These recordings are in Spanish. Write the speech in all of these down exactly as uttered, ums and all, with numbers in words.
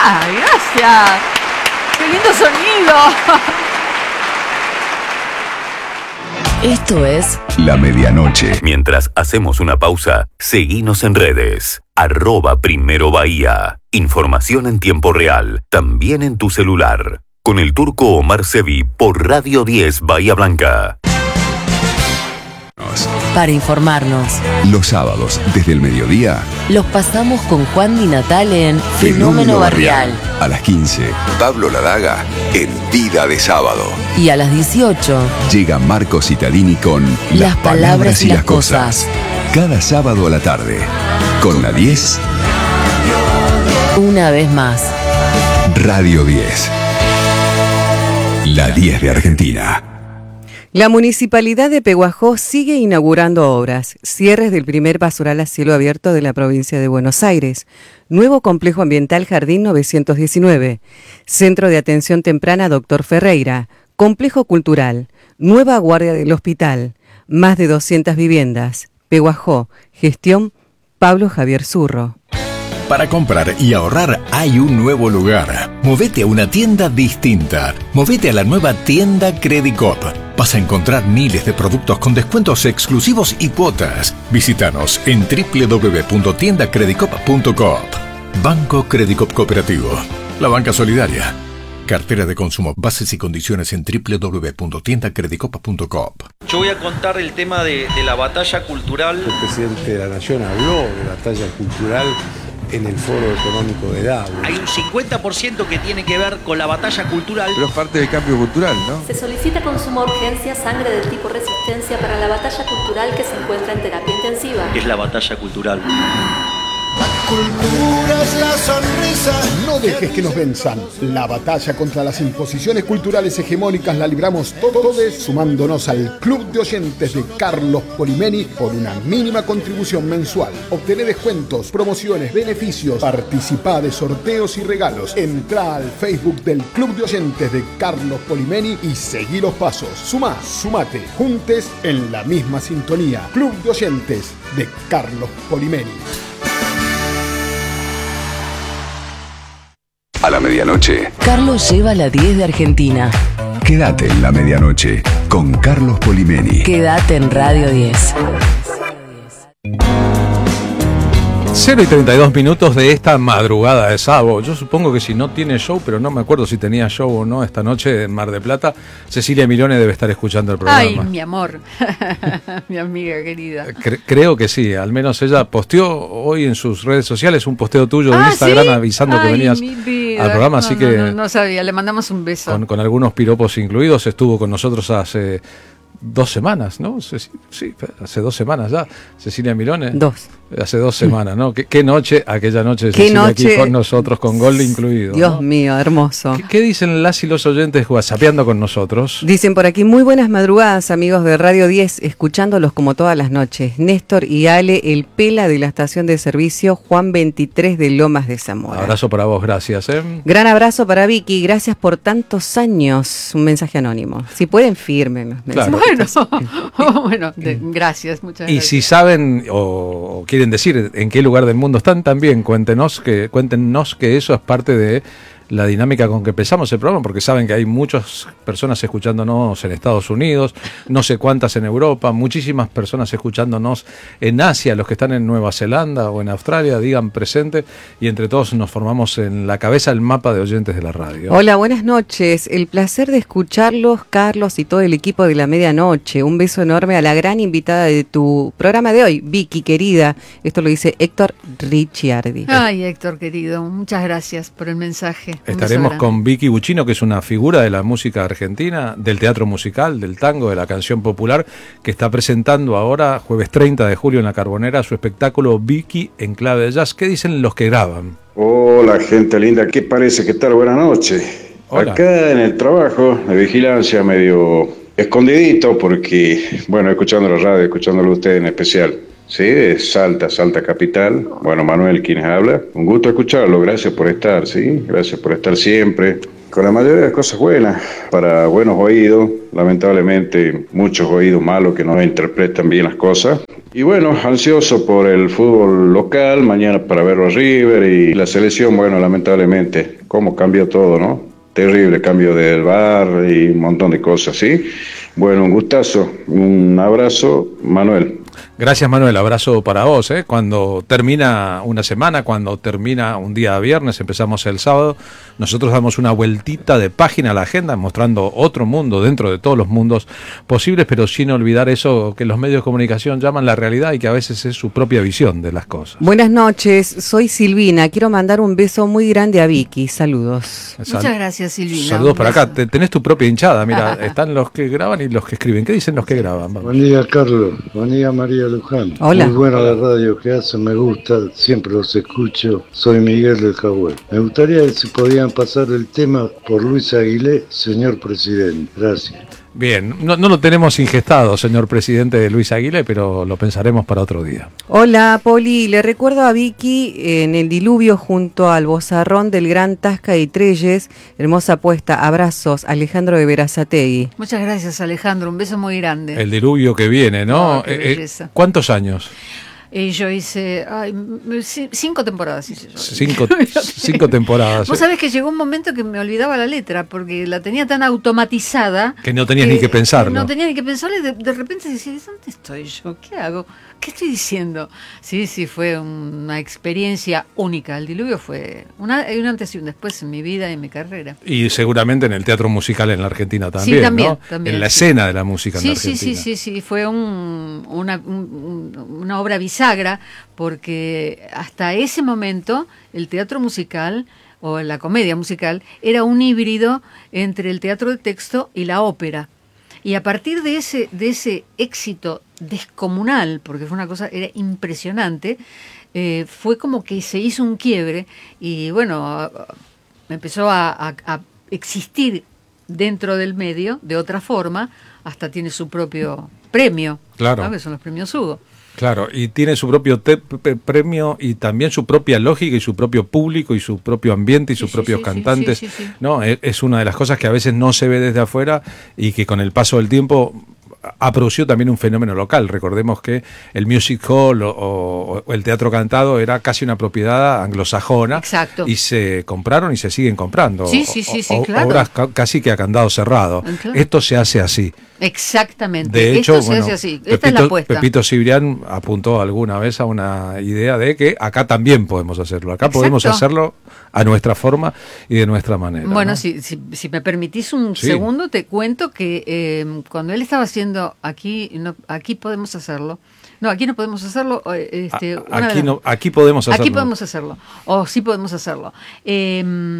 ¡Ah, gracias! ¡Qué lindo sonido! Esto es La Medianoche. Mientras hacemos una pausa, seguinos en redes. Arroba Primero Bahía. Información en tiempo real, también en tu celular. Con el turco Omar Sevi por Radio diez Bahía Blanca. para informarnos. Los sábados, desde el mediodía, Los pasamos con Juan Di Natale en Fenómeno Barrial. A las quince, Pablo Ladaga en Vida de Sábado. Y a las dieciocho, Llega Marco Cittadini con Las palabras y las cosas. Cada sábado a la tarde. Con la diez, una vez más. Radio diez. La diez de Argentina. La Municipalidad de Pehuajó sigue inaugurando obras, cierres del primer basural a cielo abierto de la provincia de Buenos Aires, nuevo complejo ambiental Jardín novecientos diecinueve, Centro de Atención Temprana Doctor Ferreira, complejo cultural, nueva guardia del hospital, más de doscientas viviendas. Pehuajó, gestión Pablo Javier Zurro. Para comprar y ahorrar hay un nuevo lugar. Movete a una tienda distinta. Movete a la nueva tienda Credicop. Vas a encontrar miles de productos con descuentos exclusivos y cuotas. Visítanos en doble u doble u doble u punto tienda credicop punto coop. Banco Credicop Cooperativo. La banca solidaria. Cartera de consumo. Bases y condiciones en doble u doble u doble u punto tienda credicop punto coop. Yo voy a contar el tema de, de la batalla cultural. El presidente de la Nación habló de batalla cultural en el Foro Económico de Davos. Hay un cincuenta por ciento que tiene que ver con la batalla cultural. Pero es parte del cambio cultural, ¿no? Se solicita con suma urgencia sangre del tipo resistencia para la batalla cultural que se encuentra en terapia intensiva. ¿Qué es la batalla cultural? La cultura es la sonrisa. No dejes que nos venzan. La batalla contra las imposiciones culturales hegemónicas la libramos todos sumándonos al Club de Oyentes de Carlos Polimeni por una mínima contribución mensual. Obtené descuentos, promociones, beneficios, participá de sorteos y regalos. Entrá al Facebook del Club de Oyentes de Carlos Polimeni y seguí los pasos. Sumá, sumate, juntes en la misma sintonía. Club de Oyentes de Carlos Polimeni. A la medianoche, Carlos lleva la diez de Argentina. quédate en La Medianoche con Carlos Polimeni. Quédate en Radio diez. cero y treinta y dos minutos de esta madrugada de sábado. Yo supongo que si no tiene show, pero no me acuerdo si tenía show o no esta noche en Mar del Plata, Cecilia Milone debe estar escuchando el programa. Ay, mi amor, mi amiga querida. Cre- creo que sí, al menos ella posteó hoy en sus redes sociales un posteo tuyo de Ah, Instagram ¿sí? avisando Ay, que venías mi vida. al programa, así No, que no, no, no sabía, le mandamos un beso. con, con algunos piropos incluidos, estuvo con nosotros hace dos semanas, ¿no? Ceci- Sí, hace dos semanas ya, Cecilia Milone. Dos. Hace dos semanas, ¿no? ¿Qué, qué noche, aquella noche, ¿Qué Cecilia noche? aquí con nosotros, con gol incluido. Dios ¿no? mío, hermoso. ¿Qué, qué dicen las y los oyentes whatsappeando con nosotros? Dicen por aquí, muy buenas madrugadas, amigos de Radio diez, escuchándolos como todas las noches. Néstor y Ale, el pela de la estación de servicio Juan veintitrés de Lomas de Zamora. Abrazo para vos, gracias. ¿eh? Gran abrazo para Vicky, gracias por tantos años. Un mensaje anónimo. Si pueden, firmen los Claro. mensajes. Bueno, bueno, de- gracias, muchas Y gracias. si saben o, o quieren decir en qué lugar del mundo están, también cuéntenos que, cuéntenos que eso es parte de la dinámica con que empezamos el programa, porque saben que hay muchas personas escuchándonos en Estados Unidos, no sé cuántas en Europa, muchísimas personas escuchándonos en Asia, los que están en Nueva Zelanda o en Australia, digan presente, y entre todos nos formamos en la cabeza el mapa de oyentes de la radio. Hola, buenas noches. El placer de escucharlos, Carlos, y todo el equipo de la medianoche. Un beso enorme a la gran invitada de tu programa de hoy, Vicky, querida. Esto lo dice Héctor Ricciardi. Ay, Héctor, querido, muchas gracias por el mensaje. Un beso Estaremos grande. con Vicky Buccino, que es una figura de la música argentina, del teatro musical, del tango, de la canción popular, que está presentando ahora, jueves treinta de julio en La Carbonera, su espectáculo Vicky en clave de jazz. ¿Qué dicen los que graban? Hola, gente linda, ¿qué parece? ¿Qué tal? Buenas noches. Hola. Acá en el trabajo de vigilancia, medio escondidito, porque, bueno, escuchando la radio, escuchándolo a usted en especial. Sí, de Salta, Salta Capital. Bueno, Manuel, quien habla. Un gusto escucharlo, gracias por estar, ¿sí? Gracias por estar siempre. con la mayoría de cosas buenas, para buenos oídos, lamentablemente muchos oídos malos que no interpretan bien las cosas. Y bueno, ansioso por el fútbol local, mañana para verlo a River y la selección, bueno, lamentablemente, cómo cambió todo, ¿no? Terrible cambio del V A R y un montón de cosas, ¿sí? Bueno, un gustazo, un abrazo, Manuel. Gracias, Manuel, abrazo para vos. ¿eh? Cuando termina una semana, cuando termina un día viernes, empezamos el sábado, nosotros damos una vueltita de página a la agenda, mostrando otro mundo dentro de todos los mundos posibles, pero sin olvidar eso que los medios de comunicación llaman la realidad y que a veces es su propia visión de las cosas. Buenas noches, soy Silvina, quiero mandar un beso muy grande a Vicky, saludos. Muchas Sal- gracias, Silvina. Saludos para acá, Te, tenés tu propia hinchada, mira, están los que graban y los que escriben. ¿Qué dicen los que graban? Vamos. Buen día, Carlos, buen día, María Luján. Hola. Muy buena la radio que hacen, me gusta, siempre los escucho. Soy Miguel del Jahuel. Me gustaría si podían pasar el tema por Luis Aguilé, señor presidente. Gracias. Bien, no, no lo tenemos ingestado, señor presidente de Luis Aguilé, pero lo pensaremos para otro día. Hola, Poli. Le recuerdo a Vicky en el diluvio junto al bozarrón del Gran Tasca y Treyes. Hermosa apuesta. Abrazos, Alejandro de Berazategui. Muchas gracias, Alejandro. Un beso muy grande. El diluvio que viene, ¿no? Oh, qué eh, belleza. ¿Cuántos años? Y yo hice ay, cinco temporadas. Hice yo. Cinco, cinco temporadas. Vos sabés que llegó un momento que me olvidaba la letra porque la tenía tan automatizada. Que no tenías que, ni que pensarlo. No tenía ni que pensarlo y de, de repente decía, ¿dónde estoy yo? ¿Qué hago? ¿Qué estoy diciendo? Sí, sí, fue una experiencia única. El diluvio fue una, un antes y un después en mi vida y en mi carrera. Y seguramente en el teatro musical en la Argentina también, sí, también, ¿no? También, en la sí. escena de la música sí, en la sí, Argentina. Sí, sí, sí, fue un, una, un, una obra bisagra porque hasta ese momento el teatro musical o la comedia musical era un híbrido entre el teatro de texto y la ópera. Y a partir de ese, de ese éxito descomunal, porque fue una cosa, era impresionante, eh, fue como que se hizo un quiebre y bueno, empezó a, a, a existir dentro del medio de otra forma, hasta tiene su propio premio, claro. ¿no? Que son los premios Hugo. Claro, y tiene su propio te- pe- premio y también su propia lógica y su propio público y su propio ambiente y sus sí, propios sí, cantantes. Sí, sí, sí, sí. No, es, es una de las cosas que a veces no se ve desde afuera y que con el paso del tiempo ha producido también un fenómeno local. Recordemos que el music hall o, o, o el teatro cantado era casi una propiedad anglosajona. Exacto. Y se compraron y se siguen comprando. Sí, sí, sí, sí, o, claro. Obras ca- casi que a candado cerrado. Claro. Esto se hace así. Exactamente. De hecho, Esto bueno, se hace así. Esta Pepito, es la apuesta. Pepito Cibrián apuntó alguna vez a una idea de que acá también podemos hacerlo. Acá Exacto. podemos hacerlo a nuestra forma y de nuestra manera. Bueno, ¿no? si, si, si me permitís un sí. segundo, te cuento que eh, cuando él estaba haciendo aquí, no, aquí podemos hacerlo. No, aquí no podemos hacerlo. Este, a, una aquí, las, no, aquí podemos hacerlo. Aquí podemos hacerlo. O sí podemos hacerlo. Eh,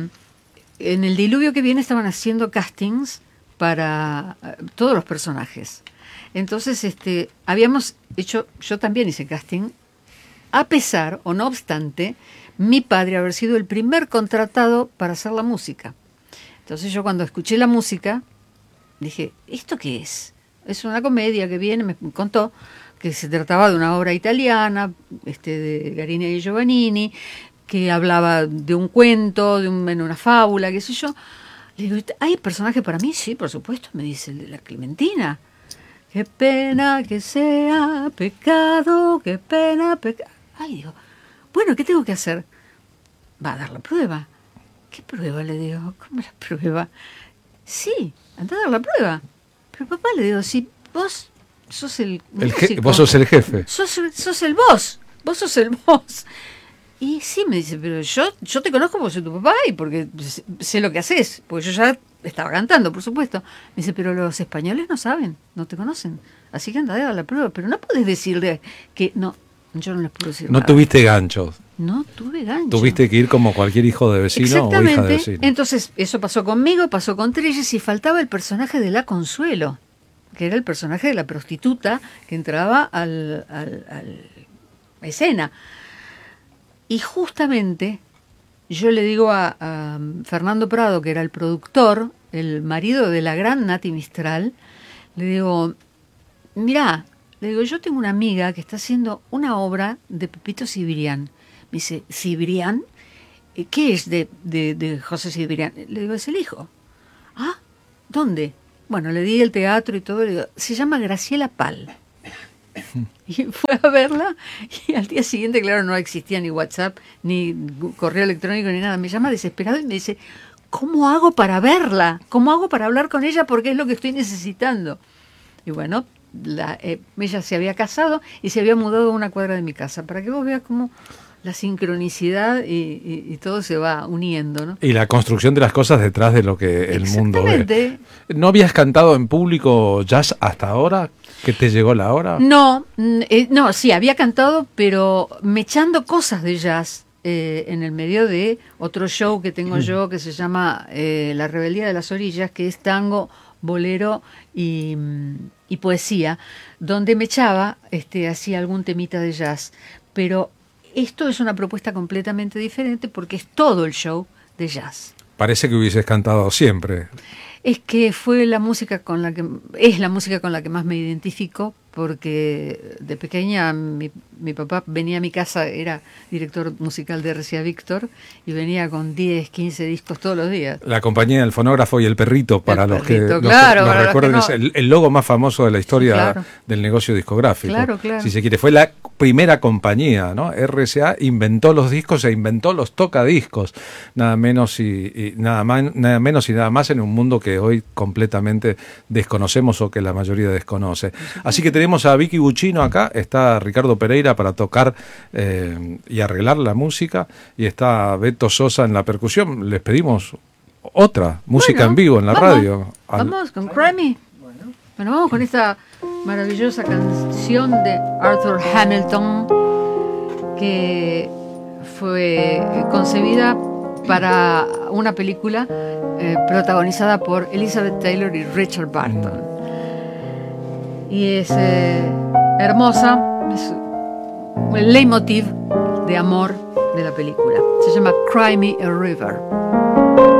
en el diluvio que viene estaban haciendo castings para uh, todos los personajes. Entonces, este, habíamos hecho, yo también hice casting, a pesar o no obstante, mi padre haber sido el primer contratado para hacer la música. Entonces yo cuando escuché la música, dije, ¿esto qué es? Es una comedia que viene, me contó que se trataba de una obra italiana, este, de Garini y Giovannini, que hablaba de un cuento, de un, una fábula, qué sé yo. Le digo, ¿hay personaje para mí? Sí, por supuesto, me dice el de la Clementina. Qué pena que sea pecado, qué pena pecado. Ay, digo, bueno, ¿qué tengo que hacer? Va a dar la prueba. ¿Qué prueba? Le digo, ¿cómo la prueba? Sí, anda a dar la prueba. Pero papá, le digo, si vos sos el, el músico, je- vos sos el jefe. Sos, sos el boss, vos sos el boss. Y sí, me dice, pero yo yo te conozco porque soy tu papá y porque sé lo que haces, porque yo ya estaba cantando, por supuesto. Me dice, pero los españoles no saben, no te conocen, así que anda a la prueba, pero no puedes decirle que no, yo no les puedo decir No nada. tuviste ganchos. No tuve gancho. Tuviste que ir como cualquier hijo de vecino o hija de vecino. Entonces, eso pasó conmigo, pasó con Treyes y faltaba el personaje de la Consuelo, que era el personaje de la prostituta que entraba al, al, al escena. Y justamente yo le digo a, a Fernando Prado, que era el productor, el marido de la gran Nati Mistral, le digo, mirá, le digo, yo tengo una amiga que está haciendo una obra de Pepito Cibrián. Me dice, ¿Cibrián? ¿qué es de, de, de José Cibrián? Le digo, es el hijo. Ah, ¿dónde? Bueno, le di el teatro y todo, le digo, se llama Graciela Pal. Y fue a verla y al día siguiente, claro, no existía ni WhatsApp, ni correo electrónico, ni nada. Me llama desesperado y me dice, ¿cómo hago para verla? ¿Cómo hago para hablar con ella? Porque es lo que estoy necesitando. Y bueno, la, eh, ella se había casado y se había mudado a una cuadra de mi casa, para que vos veas cómo la sincronicidad y, y, y todo se va uniendo, ¿no? Y la construcción de las cosas detrás de lo que el mundo ve. ¿No habías cantado en público jazz hasta ahora? ¿Que te llegó la hora? No, eh, no, sí, había cantado, pero mechando cosas de jazz eh, en el medio de otro show que tengo yo que se llama eh, La Rebeldía de las Orillas, que es tango, bolero y, y poesía, donde mechaba, este, hacía algún temita de jazz, pero esto es una propuesta completamente diferente porque es todo el show de jazz. Parece que hubieses cantado siempre. Es que fue la música con la que es la música con la que más me identifico, porque de pequeña mi, mi papá venía a mi casa, era director musical de R C A Víctor, y venía con diez, quince discos todos los días. La compañía del fonógrafo y el perrito, para el los perrito, que claro, los, los recuerden, no. es el, el logo más famoso de la historia, sí, claro, del negocio discográfico. Claro, claro. Si se quiere, fue la primera compañía, ¿no? R C A inventó los discos e inventó los tocadiscos, nada menos y, y nada más, nada menos y nada más en un mundo que hoy completamente desconocemos o que la mayoría desconoce. Así que tenemos a Vicky Buccino acá, está Ricardo Pereira para tocar eh, y arreglar la música, y está Beto Sosa en la percusión. Les pedimos otra música bueno, en vivo en la vamos, radio. Vamos con Cry Me. Bueno, vamos con esta maravillosa canción de Arthur Hamilton, que fue concebida para una película eh, protagonizada por Elizabeth Taylor y Richard Burton. Y es eh, hermosa, es el leitmotiv de amor de la película. Se llama Cry Me a River.